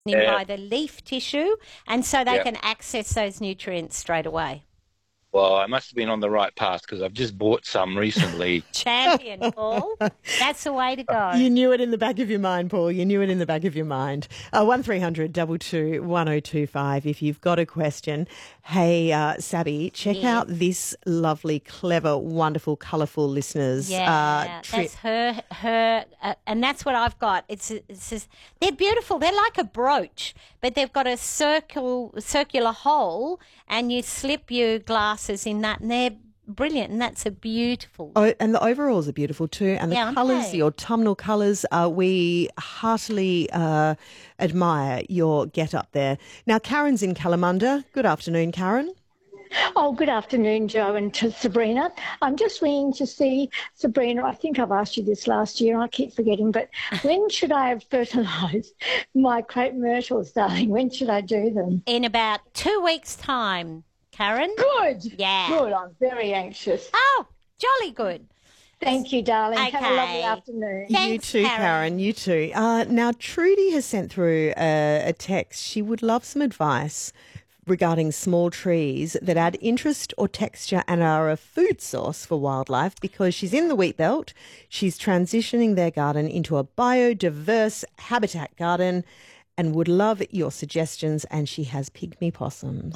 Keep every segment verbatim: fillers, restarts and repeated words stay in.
in Yeah. by the leaf tissue, and so they Yeah. can access those nutrients straight away. Well, I must have been on the right path because I've just bought some recently. Champion, Paul. That's the way to go. You knew it in the back of your mind, Paul. You knew it in the back of your mind. Uh, one three hundred two two one oh two five if you've got a question. Hey, uh, Sabby, check Yes. out this lovely, clever, wonderful, colourful listeners. Yeah, uh, tri- that's her, her, uh, and that's what I've got. It's, it's just, they're beautiful. They're like a brooch, but they've got a circle, circular hole, and you slip your glasses in that, and they're brilliant. And that's a beautiful. Oh, and the overalls are beautiful too. And the Yeah, aren't colours, they? your autumnal colours, uh, we heartily uh, admire your get up there. Now, Karen's in Kalamunda. Good afternoon, Karen. Oh, good afternoon, Joe and to Sabrina. I'm just ringing to see, Sabrina, I think I've asked you this last year and I keep forgetting, but when should I have fertilised my crepe myrtles, darling? When should I do them? In about two weeks' time, Karen. Good. Yeah. Good. I'm very anxious. Oh, jolly good. Thank you, darling. Have a lovely Okay. afternoon. you Thanks, too, Karen. Karen. You too. Uh, now, Trudy has sent through a, a text. She would love some advice regarding small trees that add interest or texture and are a food source for wildlife because she's in the wheat belt. She's transitioning their garden into a biodiverse habitat garden and would love your suggestions, and she has pygmy possums.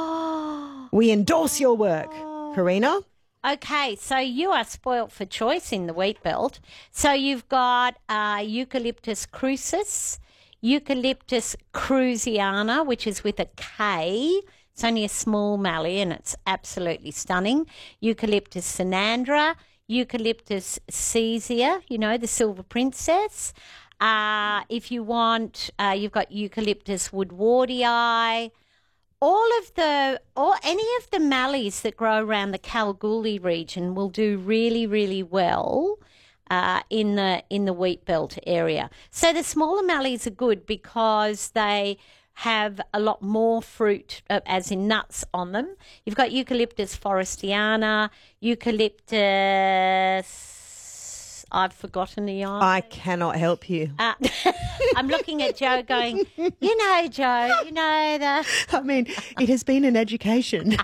Oh. We endorse your work, Karina. Okay, so you are spoilt for choice in the wheat belt. So you've got uh, Eucalyptus crucis, Eucalyptus cruziana, which is with a K. It's only a small mallee and it's absolutely stunning. Eucalyptus sinandra, Eucalyptus caesia, you know, the silver princess. Uh, if you want, uh, you've got Eucalyptus woodwardii. All of the, or any of the mallees that grow around the Kalgoorlie region will do really, really well uh, in the in the wheat belt area. So the smaller mallees are good because they have a lot more fruit, uh, as in nuts, on them. You've got Eucalyptus forestiana, Eucalyptus. I've forgotten the eye. I cannot help you. Uh, I'm looking at Joe going, you know, Joe, you know the. I mean, it has been an education.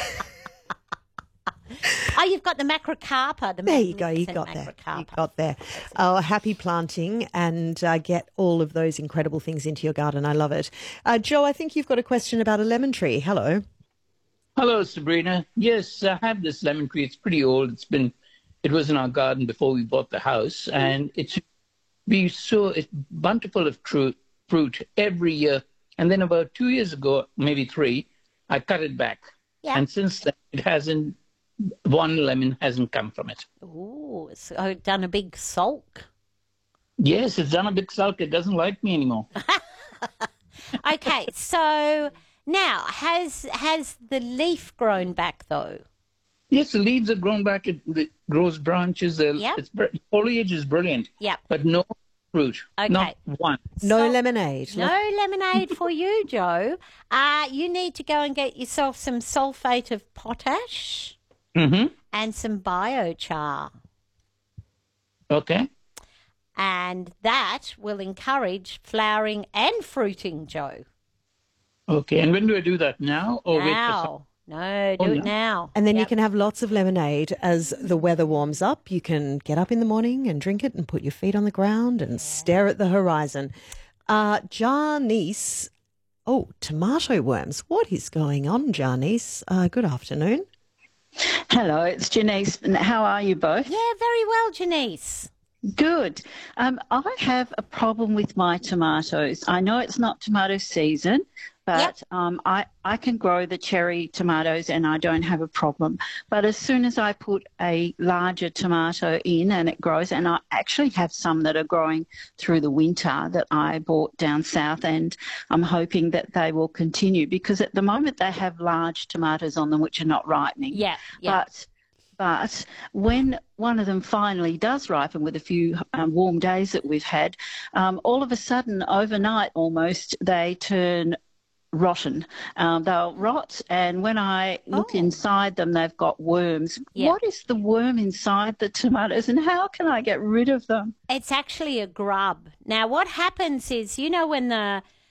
Oh, you've got the macrocarpa. The There you go. You magnificent got there. You macrocarpa. got there. Oh, happy planting and uh, get all of those incredible things into your garden. I love it. Uh, Joe, I think you've got a question about a lemon tree. Hello. Hello, Sabrina. Yes, I have this lemon tree. It's pretty old. It's been, it was in our garden before we bought the house, and it's be so it's bountiful of tru- fruit every year. And then about two years ago, maybe three, I cut it back, Yeah. and since then it hasn't. One lemon hasn't come from it. Ooh, it's oh, done a big sulk. Yes, it's done a big sulk. It doesn't like me anymore. Okay, so now has has the leaf grown back though? Yes, the leaves have grown back. It, it grows branches. Uh, Yep. It's br- foliage is brilliant. Yep. But no fruit. Okay. Not one. No So- lemonade. No lemonade for you, Joe. Uh, you need to go and get yourself some sulfate of potash Mm-hmm. and some biochar. Okay. And that will encourage flowering and fruiting, Joe. Okay. And when do I do that? Now or wait for some? Now. No, do Oh, it no. now. And then you Yep. can have lots of lemonade as the weather warms up. You can get up in the morning and drink it and put your feet on the ground and stare at the horizon. Uh, Janice, oh, tomato worms. What is going on, Janice? Uh, good afternoon. Hello, it's Janice. And how are you both? Yeah, very well, Janice. Good. Um, I have a problem with my tomatoes. I know it's not tomato season, but um, I, I can grow the cherry tomatoes and I don't have a problem. But as soon as I put a larger tomato in and it grows, and I actually have some that are growing through the winter that I bought down south, and I'm hoping that they will continue because at the moment they have large tomatoes on them which are not ripening. Yeah, yeah. But but when one of them finally does ripen with a few um, warm days that we've had, um, all of a sudden, overnight almost, they turn rotten. Um, they'll rot, and when I look Oh. inside them, they've got worms. Yeah. What is the worm inside the tomatoes, and how can I get rid of them? It's actually a grub. Now, what happens is, you know, when the